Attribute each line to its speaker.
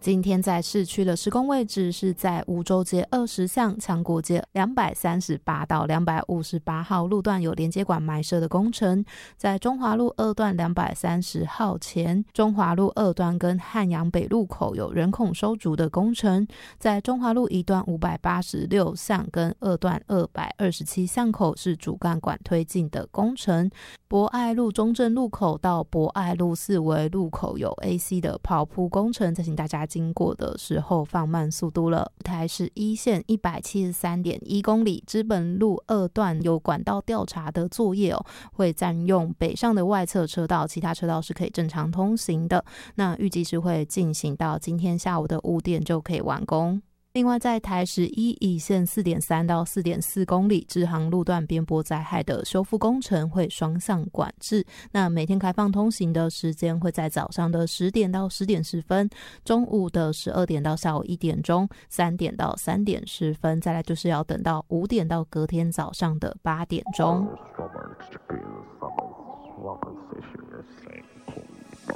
Speaker 1: 今天在市区的施工位置是在梧州街20巷、强国街238到258号路段有连接管埋设的工程，在中华路2段230号前，中华路2段跟汉阳北路口有人孔收竹的工程，在中华路1段586巷跟2段227巷口是主干管推进的工程，博爱路中正路口到博爱路4维路口有 AC 的刨铺工程，再请大家经过的时候放慢速度了。台市1线 173.1 公里，知本路2段有管道调查的作业会占用北上的外侧车道，其他车道是可以正常通行的。那预计是会进行到今天下午的5点就可以完工。另外在台11乙线 4.3 到 4.4 公里支航路段边坡灾害的修复工程会双向管制，那每天开放通行的时间会在早上的10点到10点10分，中午的12点到下午1点钟，3点到3点10分，再来就是要等到5点到隔天早上的8点钟。